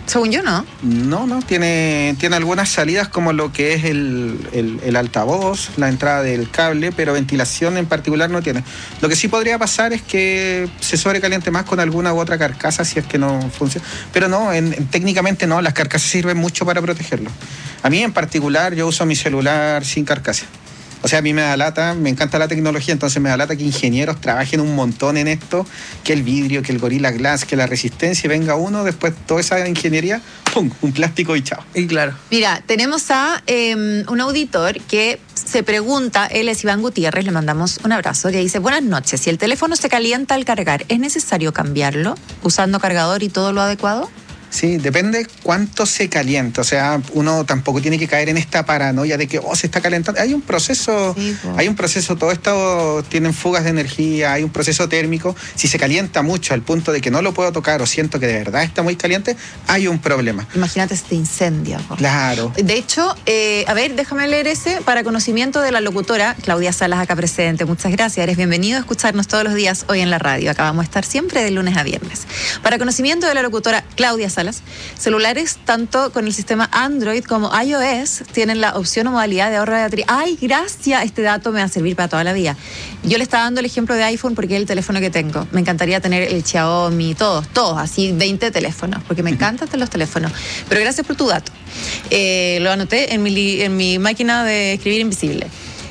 Según yo, ¿no? No, tiene algunas salidas como lo que es el altavoz, la entrada del cable, pero ventilación en particular no tiene. Lo que sí podría pasar es que se sobrecaliente más con alguna u otra carcasa si es que no funciona. Pero no, técnicamente no, las carcasas sirven mucho para protegerlo. A mí en particular yo uso mi celular sin carcasa. O sea, a mí me da lata, me encanta la tecnología, entonces me da lata que ingenieros trabajen un montón en esto, que el vidrio, que el Gorilla Glass, que la resistencia, y venga uno, después toda esa ingeniería, ¡pum!, un plástico y chao. Y claro. Mira, tenemos a un auditor que se pregunta, él es Iván Gutiérrez, le mandamos un abrazo, que dice: buenas noches, si el teléfono se calienta al cargar, ¿es necesario cambiarlo usando cargador y todo lo adecuado? Sí, depende cuánto se calienta. O sea, uno tampoco tiene que caer en esta paranoia de que se está calentando. Hay un proceso, todo esto tienen fugas de energía, hay un proceso térmico. Si se calienta mucho al punto de que no lo puedo tocar o siento que de verdad está muy caliente, hay un problema. Imagínate si te incendia. Claro. De hecho, a ver, déjame leer ese para conocimiento de la locutora Claudia Salas, acá presente. Muchas gracias, eres bienvenido a escucharnos todos los días hoy en la radio. Acá vamos a estar siempre de lunes a viernes. Para conocimiento de la locutora Claudia Salas, celulares tanto con el sistema Android como iOS tienen la opción o modalidad de ahorro de batería. ¡Ay, gracias! Este dato me va a servir para toda la vida. Yo le estaba dando el ejemplo de iPhone porque es el teléfono que tengo. Me encantaría tener el Xiaomi, todos, así 20 teléfonos, porque me encantan los teléfonos. Pero gracias por tu dato. Lo anoté en mi máquina de escribir invisible.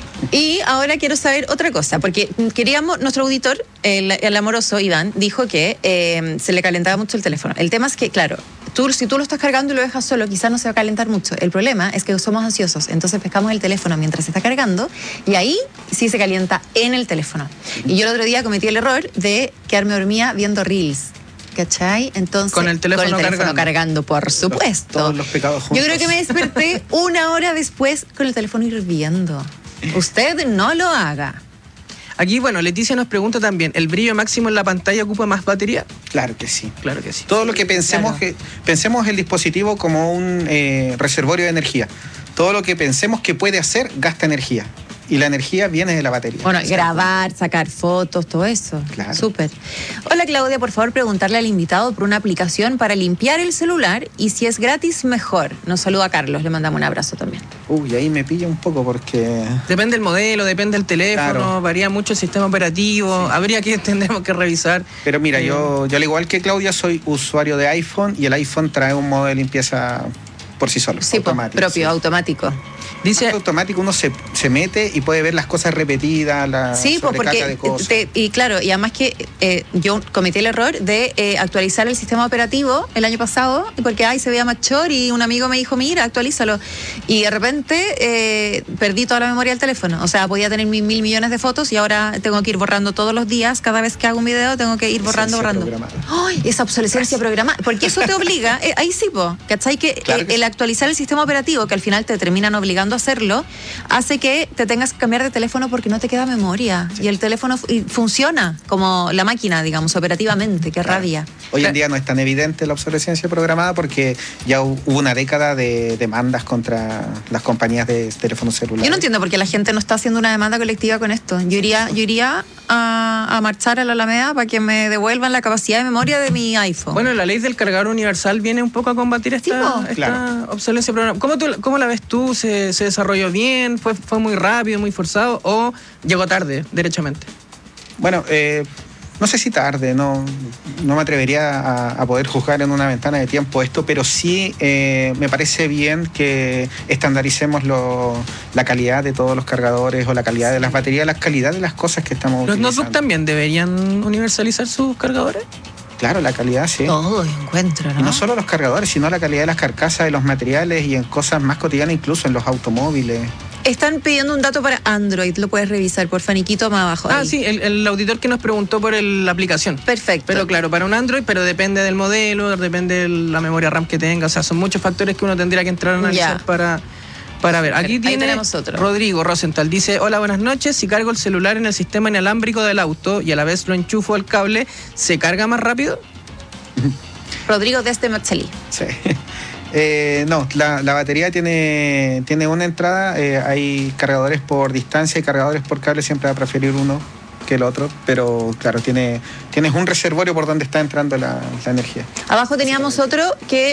Y ahora quiero saber otra cosa, porque nuestro auditor, el amoroso Iván, dijo que se le calentaba mucho el teléfono. El tema es que, claro, si tú lo estás cargando y lo dejas solo, quizás no se va a calentar mucho. El problema es que somos ansiosos, entonces pescamos el teléfono mientras se está cargando y ahí sí se calienta en el teléfono. Y yo el otro día cometí el error de quedarme dormida viendo Reels. ¿Cachai? Entonces, con el teléfono cargando, por supuesto. Todos los pecados juntos. Yo creo que me desperté una hora después con el teléfono hirviendo. Usted no lo haga. Aquí, bueno, Leticia nos pregunta también, ¿el brillo máximo en la pantalla ocupa más batería? Claro que sí. Claro que sí. Todo lo que pensemos, pensemos el dispositivo como un reservorio de energía. Todo lo que pensemos que puede hacer gasta energía. Y la energía viene de la batería. Bueno, grabar, sacar fotos, todo eso. Claro. Súper. Hola, Claudia, por favor, preguntarle al invitado por una aplicación para limpiar el celular y si es gratis, mejor. Nos saluda Carlos, le mandamos un abrazo también. Uy, ahí me pilla un poco porque... Depende del modelo, depende del teléfono, claro, varía mucho el sistema operativo, sí. Tendremos que revisar. Pero mira, yo al igual que Claudia soy usuario de iPhone y el iPhone trae un modo de limpieza por sí solo. Sí, automático. Propio, automático. Dice automático, uno se mete y puede ver las cosas repetidas, la sobrecarga de cosas. Y claro, y además que yo cometí el error de actualizar el sistema operativo el año pasado, porque se veía machor y un amigo me dijo, mira, actualízalo. Y de repente perdí toda la memoria del teléfono. O sea, podía tener 1.000 millones de fotos y ahora tengo que ir borrando todos los días. Cada vez que hago un video tengo que ir borrando. ¡Ay! Esa obsolescencia programada. Porque eso te obliga, ahí sí, ¿cachai? Que claro el actualizar el sistema operativo, que al final te terminan obligando a hacerlo, hace que te tengas que cambiar de teléfono porque no te queda memoria. Sí. Y el teléfono funciona como la máquina, digamos, operativamente. Qué rabia. Hoy en día no es tan evidente la obsolescencia programada porque ya hubo una década de demandas contra las compañías de teléfonos celulares. Yo no entiendo por qué la gente no está haciendo una demanda colectiva con esto. Yo iría a marchar a la Alameda para que me devuelvan la capacidad de memoria de mi iPhone. Bueno, la ley del cargador universal viene un poco a combatir esta obsolescencia programada. ¿Cómo la ves tú? ¿Se desarrolló bien? ¿Fue muy rápido, muy forzado? ¿O llegó tarde, derechamente? Bueno, no sé si tarde, no me atrevería a poder juzgar en una ventana de tiempo esto, pero sí me parece bien que estandaricemos la calidad de todos los cargadores o la calidad de las baterías, la calidad de las cosas que estamos utilizando. ¿Los notebooks también deberían universalizar sus cargadores? Claro, la calidad, sí. Todo encuentro, ¿no? Y no solo los cargadores, sino la calidad de las carcasas, de los materiales y en cosas más cotidianas, incluso en los automóviles. Están pidiendo un dato para Android, lo puedes revisar, por Faniquito, más abajo. Ahí. Sí, el auditor que nos preguntó por la aplicación. Perfecto. Pero claro, para un Android, pero depende del modelo, depende de la memoria RAM que tenga, o sea, son muchos factores que uno tendría que entrar a analizar para ver. Aquí tenemos otro. Rodrigo Rosenthal, dice, hola, buenas noches, si cargo el celular en el sistema inalámbrico del auto y a la vez lo enchufo al cable, ¿se carga más rápido? Rodrigo desde Machalí. Sí. No, la batería tiene una entrada, hay cargadores por distancia y cargadores por cable, siempre va a preferir uno que el otro, pero claro, tienes un reservorio por donde está entrando la energía. Abajo teníamos otro que